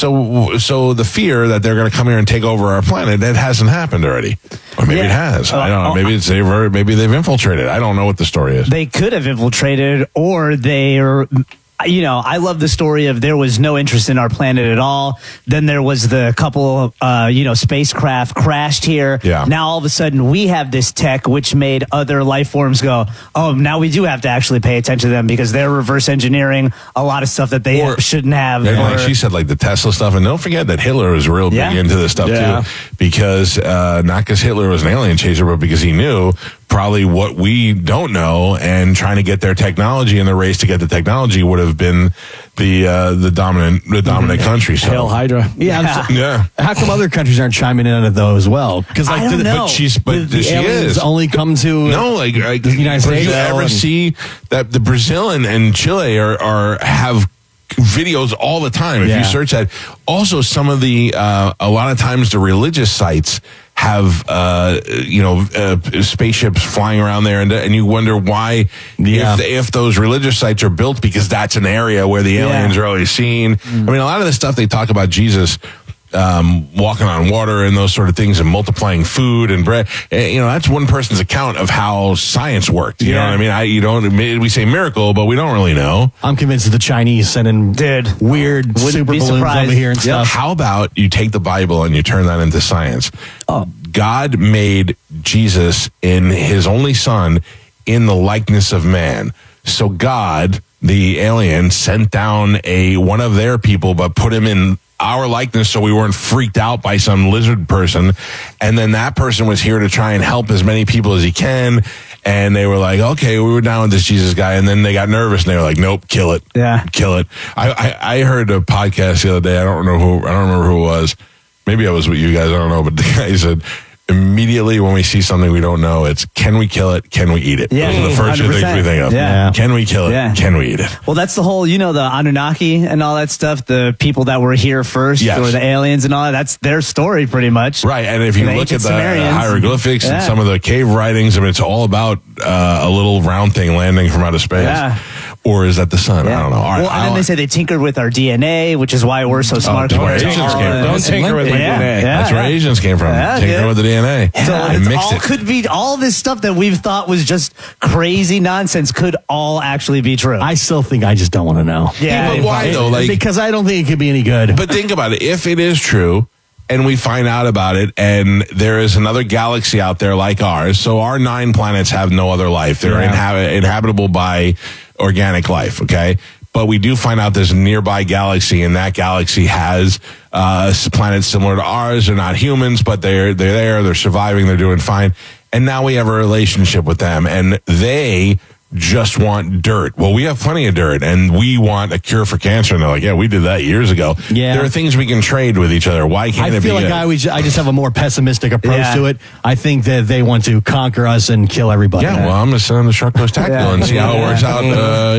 So the fear that they're going to come here and take over our planet, that hasn't happened already. Or maybe it has. I don't know. Maybe they've infiltrated. I don't know what the story is. They could have infiltrated, or they're... I love the story of there was no interest in our planet at all. Then there was the couple, spacecraft crashed here. Yeah. Now all of a sudden we have this tech which made other life forms go, oh, now we do have to actually pay attention to them because they're reverse engineering a lot of stuff that they shouldn't have. Like she said, like the Tesla stuff. And don't forget that Hitler was real big into this stuff too. Because not because Hitler was an alien chaser, but because he knew probably what we don't know, and trying to get their technology in the race to get the technology would have been the dominant country. So. Hail Hydra. Yeah. How come other countries aren't chiming in on it though as well? Because I don't know. But she is only come to the United States. Do you ever see that the Brazil and Chile have videos all the time if you search that? Also, some of the a lot of times the religious sites have spaceships flying around there, and you wonder why if those religious sites are built because that's an area where the aliens are always seen. I mean, a lot of the stuff they talk about Jesus walking on water and those sort of things, and multiplying food and bread. That's one person's account of how science worked. You know what I mean? We say miracle, but we don't really know. I'm convinced the Chinese sending weird super balloons over here and stuff. How about you take the Bible and you turn that into science? God made Jesus in his only son in the likeness of man. So God, the alien, sent down one of their people, but put him in our likeness so we weren't freaked out by some lizard person. And then that person was here to try and help as many people as he can. And they were like, okay, we were down with this Jesus guy. And then they got nervous and they were like, nope, kill it. Yeah. Kill it. I heard a podcast the other day. I don't remember who it was. Maybe I was with you guys. I don't know. But the guy said, immediately when we see something we don't know, it's can we kill it? Can we eat it? Yeah, those are the first two things we think of. Yeah. Can we kill it? Yeah. Can we eat it? Well, that's the whole, the Anunnaki and all that stuff, the people that were here first, or the aliens and all that, that's their story pretty much. Right, and if you look at the hieroglyphics and some of the cave writings, I mean, it's all about a little round thing landing from outer space. Yeah. Or is that the sun? I don't know. Well, and then they say they tinkered with our DNA, which is why we're so smart. That's where Asians came from. Don't tinker with my DNA. That's where Asians came from. Tinker with the DNA. So could be all this stuff that we've thought was just crazy nonsense could all actually be true. I still think I just don't want to know. Yeah, but why though? Because I don't think it could be any good. But think about it. If it is true, and we find out about it, and there is another galaxy out there like ours, so our 9 planets have no other life. They're inhabitable by organic life, okay? But we do find out there's a nearby galaxy, and that galaxy has planets similar to ours. They're not humans, but they're there, they're surviving, they're doing fine. And now we have a relationship with them, and they just want dirt. Well, we have plenty of dirt, and we want a cure for cancer. And they're like, yeah, we did that years ago. Yeah. There are things we can trade with each other. Why can't I it be? feel like I just have a more pessimistic approach to it. I think that they want to conquer us and kill everybody. Yeah, well, I'm going to sit on the Shark Coast Tactical and see how it works out.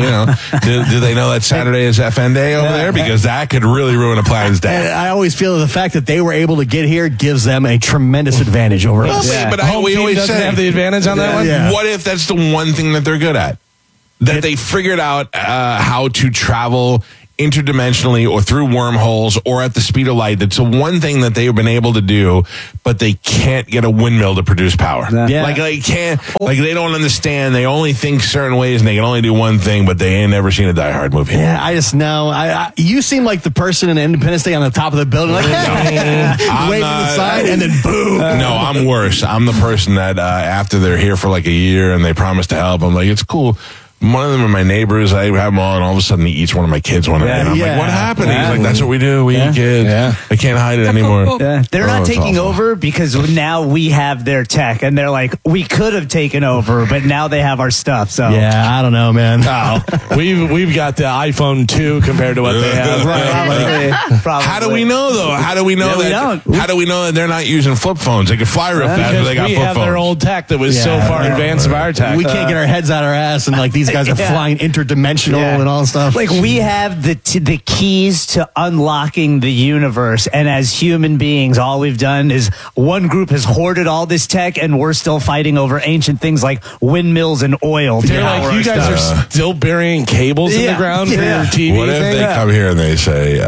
Do they know that Saturday is FN Day over there? Because that could really ruin a plan's day. And I always feel the fact that they were able to get here gives them a tremendous advantage over us. But Home we team always doesn't say, have the advantage on that one? Yeah. What if that's the one thing that they're good at? That they figured out how to travel interdimensionally or through wormholes or at the speed of light. That's the one thing that they've been able to do, but they can't get a windmill to produce power. Yeah. Like they can't, like they don't understand. They only think certain ways and they can only do one thing, but they ain't never seen a Die Hard movie. Yeah, I just know. You seem like the person in Independence Day on the top of the building, like waving the sign, and then boom. No, I'm worse. I'm the person that after they're here for like a year and they promise to help, I'm like, it's cool. One of them are my neighbors. I have them all, and all of a sudden he eats one of my kids one night. And I'm like, what happened? He's like, that's what we do. We eat kids. I can't hide it anymore. Yeah. They're not it's taking awful. over because now we have their tech, and they're like, we could have taken over, but now they have our stuff. So Yeah, I don't know, man. We've got the iPhone 2 compared to what they have. Probably. How do we know though? How do we know that? How do we know that they're not using flip phones? They can fly real fast, but Because they got we flip have phones. their old tech that was so far advanced of our tech. We can't get our heads out our ass, and like these guys are flying interdimensional and all stuff. Like we have the keys to unlocking the universe, and as human beings, all we've done is one group has hoarded all this tech, and we're still fighting over ancient things like windmills and oil. They're like, you guys are still burying cables in the ground for your TV What if thing? they come here and they say,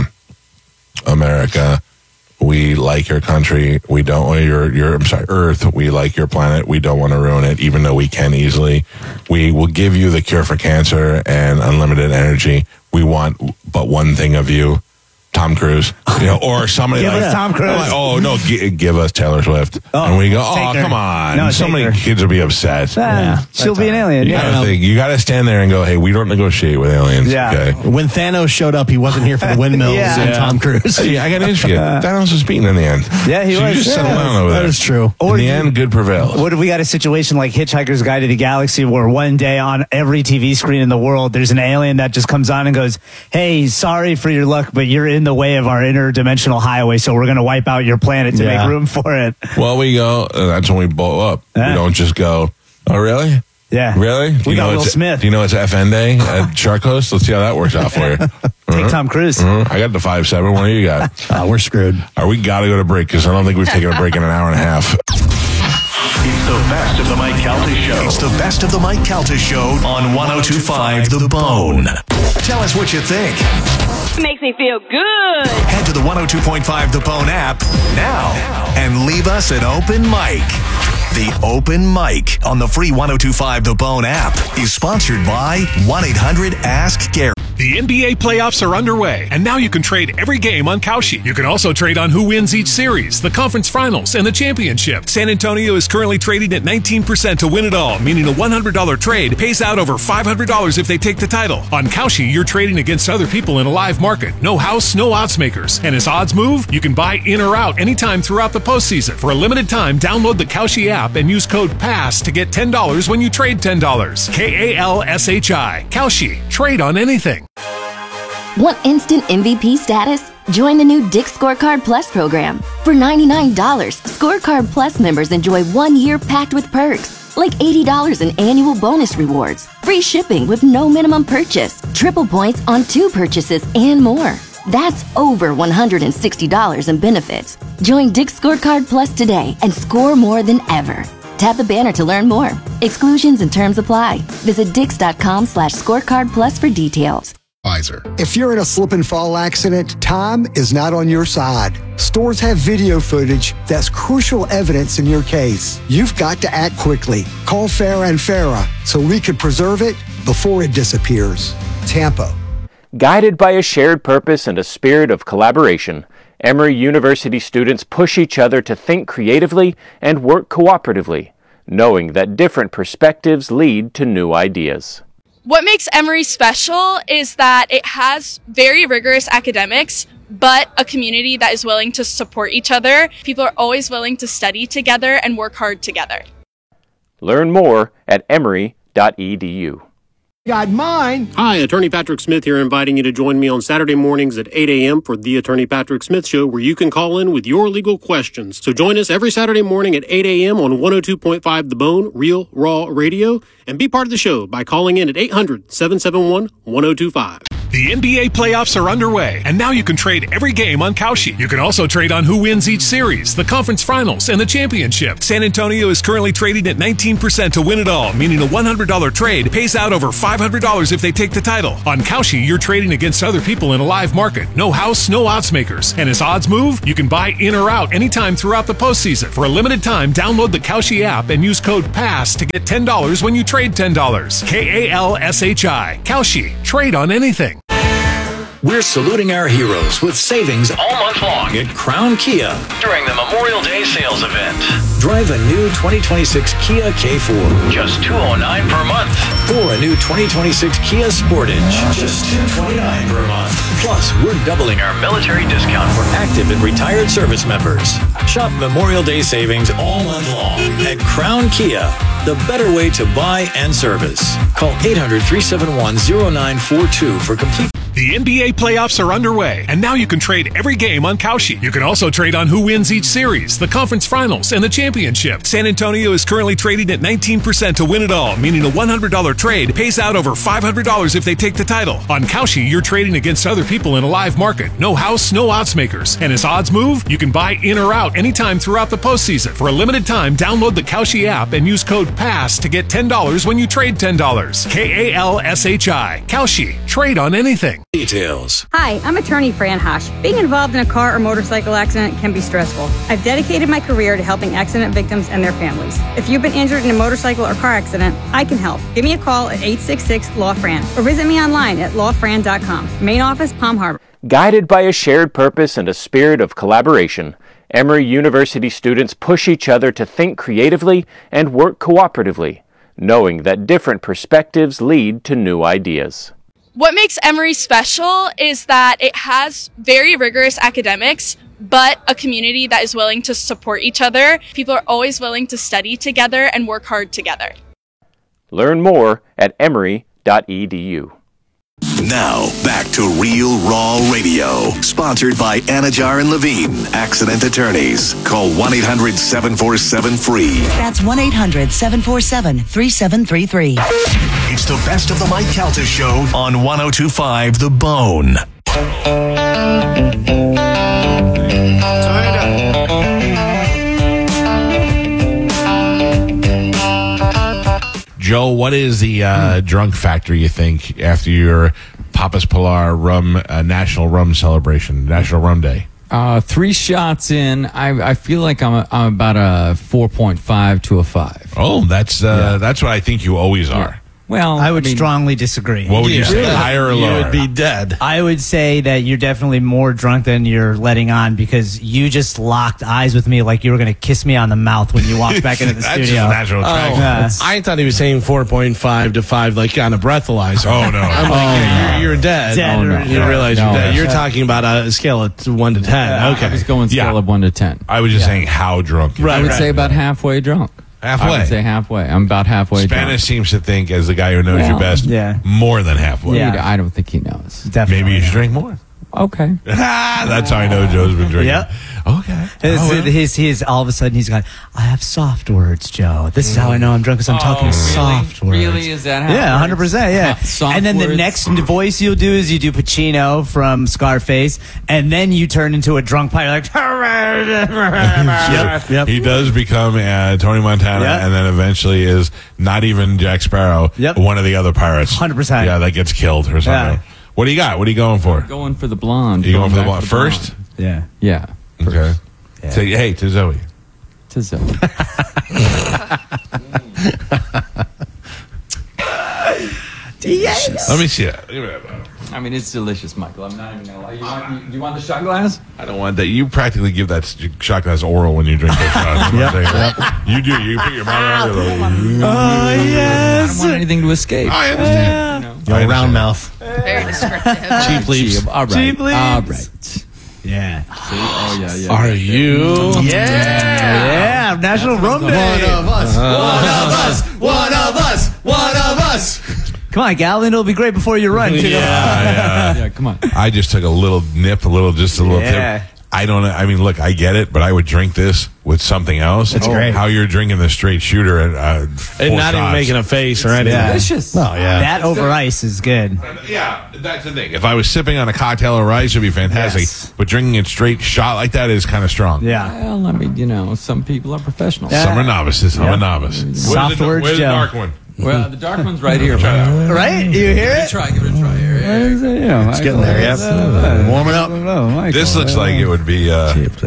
America, we like your country. We don't want I'm sorry, Earth. We like your planet. We don't want to ruin it, even though we can easily. We will give you the cure for cancer and unlimited energy. We want but one thing of you. Tom Cruise, or somebody Give like us Tom Cruise. Like, oh no, give us Taylor Swift, and we go, oh come on, No, so many kids will be upset. She'll be an alien. You got to stand there and go, hey, we don't negotiate with aliens. Yeah. Okay? When Thanos showed up, he wasn't here for the windmills and Tom Cruise. Hey, I got news for you. Thanos was beaten in the end. Yeah, he So was. you just settle down over there. That is true. In the end, good prevails. What if we got a situation like Hitchhiker's Guide to the Galaxy, where one day on every TV screen in the world, there's an alien that just comes on and goes, hey, sorry for your luck, but you're in the way of our interdimensional highway, so we're going to wipe out your planet to make room for it. Well, we go, that's when we blow up. We don't just go, oh, really? Yeah. Really? We got Will Smith. Do you know it's FN Day at Shark Coast? Let's see how that works out for you. Take Tom Cruise. I got the 5-7. What do you got? We're screwed. We got to go to break because I don't think we've taken a break in an hour and a half. It's the best of the Mike Calta Show. It's the best of the Mike Calta Show on 102.5 The Bone. Tell us what you think. Makes me feel good. Head to the 102.5 The Bone app now and leave us an open mic. The Open Mic on the free 102.5 The Bone app is sponsored by 1-800-ASK-GARY. The NBA playoffs are underway, and now you can trade every game on Kalshi. You can also trade on who wins each series, the conference finals, and the championship. San Antonio is currently trading at 19% to win it all, meaning a $100 trade pays out over $500 if they take the title. On Kalshi, you're trading against other people in a live market. No house, no odds makers. And as odds move, you can buy in or out anytime throughout the postseason. For a limited time, download the Kalshi app and use code PASS to get $10 when you trade $10. KALSHI. Kalshi. Trade on anything. Want instant MVP status? Join the new Dick's Scorecard Plus program. For $99, Scorecard Plus members enjoy 1 year packed with perks, like $80 in annual bonus rewards, free shipping with no minimum purchase, triple points on 2 purchases, and more. That's over $160 in benefits. Join Dick's Scorecard Plus today and score more than ever. Tap the banner to learn more. Exclusions and terms apply. Visit dix.com/scorecard plus for details. If you're in a slip and fall accident, time is not on your side. Stores have video footage that's crucial evidence in your case. You've got to act quickly. Call Farah and Farah so we can preserve it before it disappears. Tampa. Guided by a shared purpose and a spirit of collaboration, Emory University students push each other to think creatively and work cooperatively, knowing that different perspectives lead to new ideas. What makes Emory special is that it has very rigorous academics, but a community that is willing to support each other. People are always willing to study together and work hard together. Learn more at emory.edu. Emory.edu. Got mine. Hi, Attorney Patrick Smith here, inviting you to join me on Saturday mornings at 8 a.m. for the Attorney Patrick Smith Show, where you can call in with your legal questions. So join us every Saturday morning at 8 a.m. on 102.5 The Bone, Real Raw Radio, and be part of the show by calling in at 800-771-1025. The NBA playoffs are underway, and now you can trade every game on Kalshi. You can also trade on who wins each series, the conference finals, and the championship. San Antonio is currently trading at 19% to win it all, meaning a $100 trade pays out over $500 if they take the title. On Kalshi, you're trading against other people in a live market. No house, no odds makers. And as odds move, you can buy in or out anytime throughout the postseason. For a limited time, download the Kalshi app and use code PASS to get $10 when you trade $10. KALSHI. Kalshi. Trade on anything. We're saluting our heroes with savings all month long at Crown Kia during the Memorial Day sales event. Drive a new 2026 Kia K4, just $209 per month. Or a new 2026 Kia Sportage, just $229 per month. Plus, we're doubling our military discount for active and retired service members. Shop Memorial Day savings all month long at Crown Kia, the better way to buy and service. Call 800-371-0942 for complete. The NBA playoffs are underway, and now you can trade every game on Kalshi. You can also trade on who wins each series, the conference finals, and the championship. San Antonio is currently trading at 19% to win it all, meaning a $100 trade pays out over $500 if they take the title. On Kalshi, you're trading against other people in a live market. No house, no odds makers. And as odds move, you can buy in or out anytime throughout the postseason. For a limited time, download the Kalshi app and use code PASS to get $10 when you trade $10. KALSHI. Kalshi. Trade on anything. Details. Hi, I'm attorney Fran Hosh. Being involved in a car or motorcycle accident can be stressful. I've dedicated my career to helping accident victims and their families. If you've been injured in a motorcycle or car accident, I can help. Give me a call at 866-LAW-FRAN or visit me online at lawfran.com. Main office, Palm Harbor. Guided by a shared purpose and a spirit of collaboration, Emory University students push each other to think creatively and work cooperatively, knowing that different perspectives lead to new ideas. What makes Emory special is that it has very rigorous academics, but a community that is willing to support each other. People are always willing to study together and work hard together. Learn more at emory.edu. Now, back to Real Raw Radio, sponsored by Anajar and Levine, accident attorneys. Call 1-800-747-FREE. That's 1-800-747-3733. It's the best of the Mike Calta Show on 102.5 The Bone. Joe, what is the drunk factor, you think, after your Papas Pilar rum National Rum Celebration, National Rum Day? 3 shots in, I feel like I'm about a 4.5 to a 5. Oh, that's what I think you always are. Well, I would strongly disagree. What would you say, higher or lower? You would be dead. I would say that you're definitely more drunk than you're letting on, because you just locked eyes with me like you were going to kiss me on the mouth when you walked back into the That's studio. just natural attraction. I thought he was saying 4.5 to 5, like on a breathalyzer. Oh, no. I'm like, you're dead. Dead. No. You realize you're dead. You're talking about a scale of 1 to 10. Okay. I was going scale of 1 to 10. I was just saying how drunk you I would say about halfway drunk. Halfway. I would say halfway. I'm about halfway drunk. Spanish seems to think, as the guy who knows you best, more than halfway. Yeah. I don't think he knows. Definitely. Maybe you should drink more. Okay. That's how I know Joe's been drinking. Yep. Okay. He's all of a sudden he's gone, I have soft words, Joe. This is how I know I'm drunk, because I'm talking soft words. Really? Is that how? Yeah, 100%. Yeah. Soft and then words? the next voice you'll do is you do Pacino from Scarface, and then you turn into a drunk pirate, like, Yep. He does become Tony Montana, and then eventually is not even Jack Sparrow, one of the other pirates. 100%. Yeah, that gets killed or something. Yeah. What do you got? What are you going for? Going for the blonde. You going for the blonde first? Yeah. Yeah. Okay. Yeah. Say hey to Zoe. To Zoe. Delicious. Let me see it. I mean, it's delicious, Michael. I'm not even going to lie. Do you want the shot glass? I don't want that. You practically give that shot glass oral when you drink those shots. You do. You put your mouth around it. Oh, yes. I don't want anything to escape. I understand. Your round mouth. Very descriptive. Cheap leaves. All right. Cheap leaves. All right. Yeah. Oh, yeah. Are you? Yeah. National Rum Day. One of us. One of us. One of us. One of Come on, Galvin. It'll be great before you run. Yeah, come on. I just took a little nip, just a little tip. I don't know. I mean, look, I get it, but I would drink this with something else. That's great. How you're drinking the straight shooter at 4 and not even making a face or anything. Delicious. Oh, yeah. That over ice is good. Yeah, that's the thing. If I was sipping on a cocktail or rice, it'd be fantastic. Yes. But drinking it straight shot like that is kind of strong. Yeah. Well, I mean, some people are professionals. Some are novices. I'm a novice. Software Where's the Joe. dark one? Well, the dark one's right here. Right? You hear it? Give it a try here. It's getting there, yep. Warming up. This looks like it would be. Looks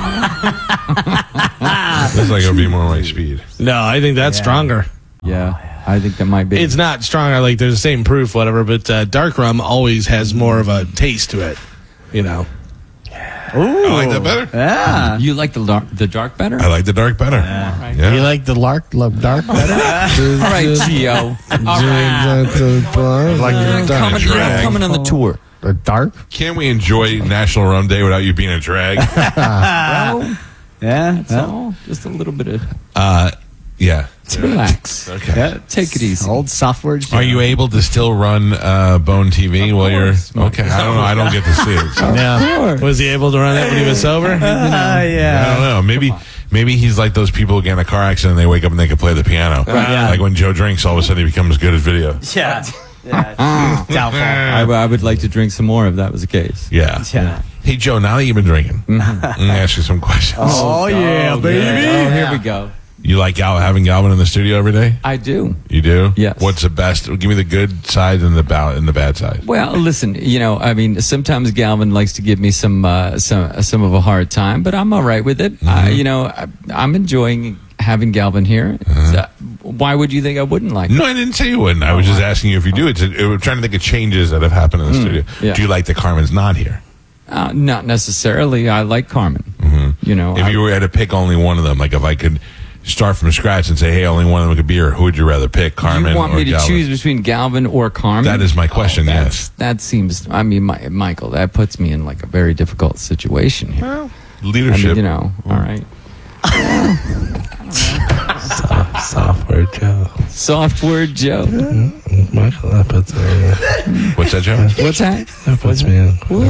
like it would be more my speed. No, I think that's stronger. Yeah, I think that might be. It's not stronger. Like there's the same proof, whatever. But dark rum always has more of a taste to it. You know. Ooh. I like that better. Yeah. You like the dark better? I like the dark better. Yeah. You like the dark better? All right, Gio. All right. Coming on the tour. The dark? Can't we enjoy National Rum Day without you being a drag? Well, Yeah. that's all. Just a little bit of. Yeah. Relax. Okay. Take it easy. Old software. Are you able to still run Bone TV while you're okay? I don't know. I don't get to see it. So. Yeah. Was he able to run that when he was sober? I don't know. Maybe he's like those people who get in a car accident and they wake up and they can play the piano. Yeah. Like when Joe drinks, all of a sudden he becomes good at video. Yeah. Doubtful. I would like to drink some more if that was the case. Yeah. Yeah. Hey Joe, now that you've been drinking, let me ask you some questions. Oh, yeah, baby. Oh, here we go. You like having Galvin in the studio every day? I do. You do? Yes. What's the best? Give me the good side and the bad side. Well, listen, I mean, sometimes Galvin likes to give me some of a hard time, but I'm all right with it. I'm enjoying having Galvin here. Why would you think I wouldn't like it? No, I didn't say you wouldn't. I was just asking you if you do. I'm trying to think of changes that have happened in the studio. Yeah. Do you like that Carmen's not here? Not necessarily. I like Carmen. If you were to pick only one of them, like if I could start from scratch and say, hey, only one of them could be here, who would you rather pick, Carmen or Galvin? You want me to choose between Galvin or Carmen? That is my question, yes. That seems, Michael, that puts me in like a very difficult situation here. Well, leadership. All right. Software Joe. Software Joe. Michael, that puts me. What's that, Joe? What's that? That puts me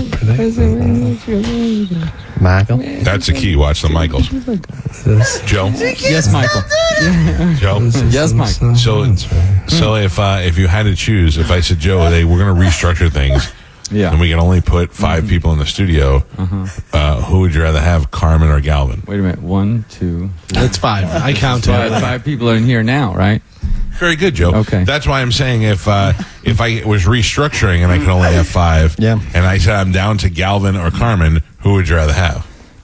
in. Michael? That's the key. Watch the Michaels. Joe? Yes, Michael. Joe? Yes, Michael. So if you had to choose, if I said, Joe, we're going to restructure things, and we can only put 5 people in the studio, who would you rather have, Carmen or Galvin? Wait a minute. 1, 2, 3. That's 5. I counted. 5 people are in here now, right? Very good, Joe. Okay. That's why I'm saying if I was restructuring and I could only have 5, and I said I'm down to Galvin or Carmen, who would you rather have?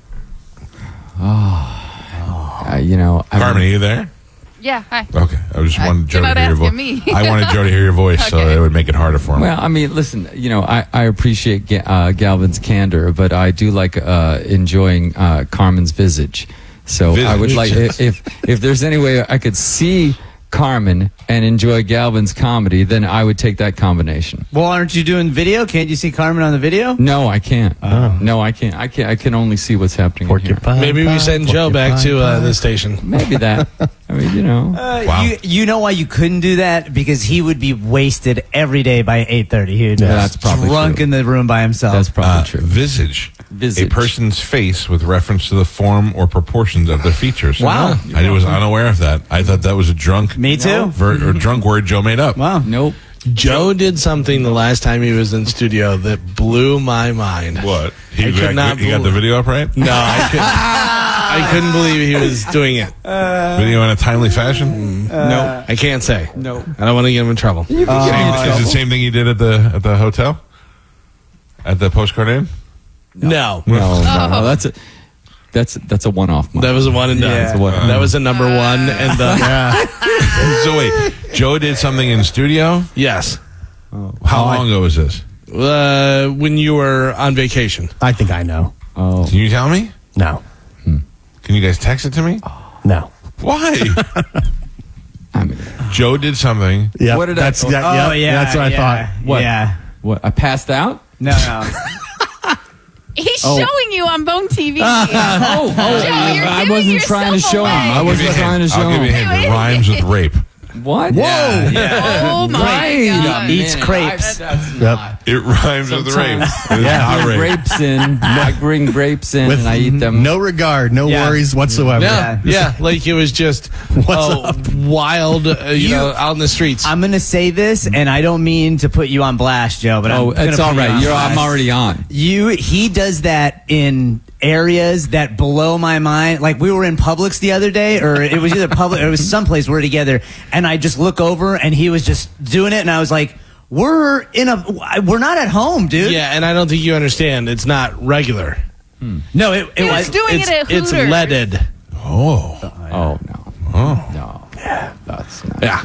Carmen, are you there? Yeah, hi. Okay, I just wanted Joe You're to not hear your voice. asking me. I wanted Joe to hear your voice, so it would make it harder for him. Well, I mean, listen, I appreciate Galvin's candor, but I do like enjoying Carmen's visage. So I would like if there's any way I could see Carmen and enjoy Galvin's comedy, then I would take that combination. Well, aren't you doing video? Can't you see Carmen on the video? No, I can't. No, I can't. I can only see what's happening in here. Maybe we send Joe back to the station. Maybe that. I mean, Wow. You know why you couldn't do that? Because he would be wasted every day by 8:30. He would be that's probably drunk true. in the room by himself. That's probably true. Visage. Visage. A person's face with reference to the form or proportions of their features. Wow. I was unaware of that. I thought that was a drunk Me too. or drunk word Joe made up. Wow. Nope. Joe did something the last time he was in studio that blew my mind. What? I could not He got the video up right? No, I couldn't believe he was doing it. Video in a timely fashion? No, I can't say. No. I don't want to get him in trouble. Is it the same thing you did at the hotel? At the Postcard Inn? No. No. That's a one-off. That was a one and done. Yeah. That was a number 1 and done. So wait, Joe did something in studio? Yes. How long ago was this? When you were on vacation. I think I know. Oh. Can you tell me? No. Can you guys text it to me? No. Why? Joe did something. Yeah. What did that's I? yeah, that's what I thought. What? Yeah. What? I passed out? No. He's showing you on Bone TV. Joe, I wasn't trying to show him. I wasn't trying to show I'll give you a him. hint. It rhymes with rape. What? Whoa! Yeah. Oh my God. Eats crepes. It rhymes with rape. It's not rape. Grapes in. I bring grapes in and I eat them. No regard, no worries whatsoever. Yeah, like it was just wild, out in the streets. I'm going to say this, and I don't mean to put you on blast, Joe, but it's all right. I'm already on. He does that in areas that blow my mind. Like we were in Publix the other day, or it was either Publix or it was someplace we were together, and I just look over and he was just doing it, and I was like, we're not at home, dude. Yeah, and I don't think you understand. It's not regular. No, it was doing it at It's Hooters. leaded. Oh. Oh, no. Oh. No. That's not. Yeah.